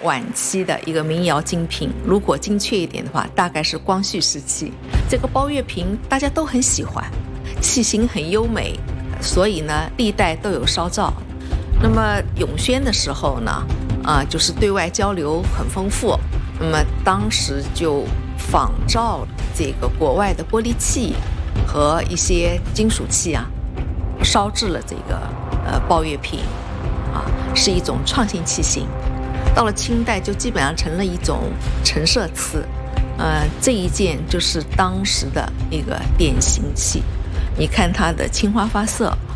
晚期的一个民窑精品，如果精确一点的话，大概是光绪时期。这个包月瓶大家都很喜欢，器型很优美，所以呢历代都有烧造。那么永宣的时候呢，就是对外交流很丰富，那么当时就仿照这个国外的玻璃器和一些金属器烧制了这个包月瓶是一种创新器型。到了清代就基本上成了一种陈设瓷，这一件就是当时的一个典型器。你看它的青花发色